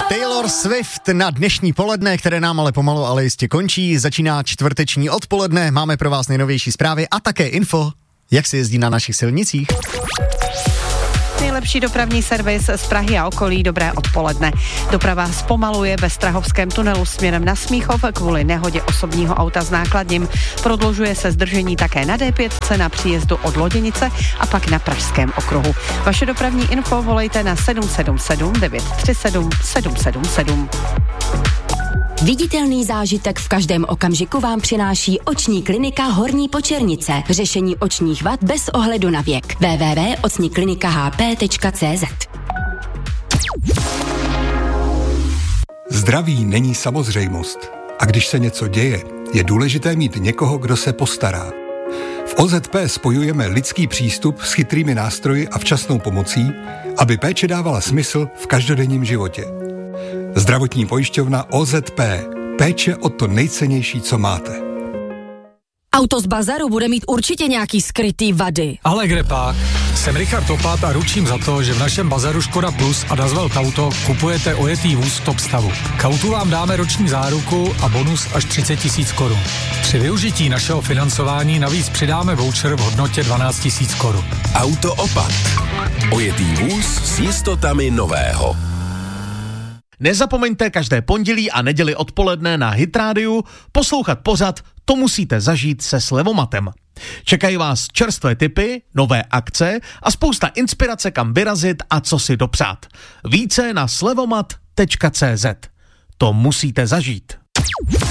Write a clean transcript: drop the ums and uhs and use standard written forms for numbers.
Taylor Swift na dnešní poledne, které nám ale pomalu, ale jistě končí. Začíná čtvrteční odpoledne, máme pro vás nejnovější zprávy a také info, jak se jezdí na našich silnicích. Nejlepší dopravní servis z Prahy a okolí, dobré odpoledne. Doprava zpomaluje ve Strahovském tunelu směrem na Smíchov kvůli nehodě osobního auta s nákladním. Prodlužuje se zdržení také na D5 na příjezdu od Loděnice a pak na Pražském okruhu. Vaše dopravní info volejte na 777 937 777. Viditelný zážitek v každém okamžiku vám přináší oční klinika Horní Počernice. Řešení očních vad bez ohledu na věk. www.ocniklinikahp.cz. Zdraví není samozřejmost. A když se něco děje, je důležité mít někoho, kdo se postará. V OZP spojujeme lidský přístup s chytrými nástroji a včasnou pomocí, aby péče dávala smysl v každodenním životě. Zdravotní pojišťovna OZP. Péče o to nejcennější, co máte. Auto z bazaru bude mít určitě nějaký skrytý vady. Ale kde pak? Jsem Richard Topat a ručím za to, že v našem bazaru Škoda Plus a Dazwelt Auto kupujete ojetý vůz v top stavu. K autu vám dáme roční záruku a bonus až 30 000 korun. Při využití našeho financování navíc přidáme voucher v hodnotě 12 000 korun. Auto Opat. Ojetý vůz s jistotami nového. Nezapomeňte každé pondělí a neděli odpoledne na Hit Rádiu poslouchat pořad To musíte zažít se Slevomatem. Čekají vás čerstvé tipy, nové akce a spousta inspirace, kam vyrazit a co si dopřát. Více na slevomat.cz. To musíte zažít.